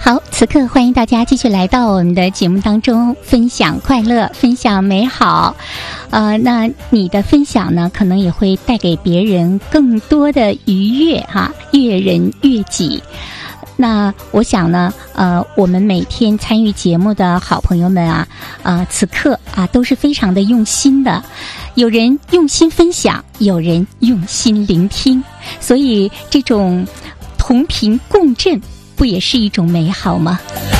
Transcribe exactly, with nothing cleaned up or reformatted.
好，此刻欢迎大家继续来到我们的节目当中，分享快乐，分享美好。呃，那你的分享呢，可能也会带给别人更多的愉悦哈，悦人悦己。那我想呢，呃，我们每天参与节目的好朋友们啊，呃，此刻啊都是非常的用心的，有人用心分享，有人用心聆听，所以这种同频共振，不也是一种美好吗？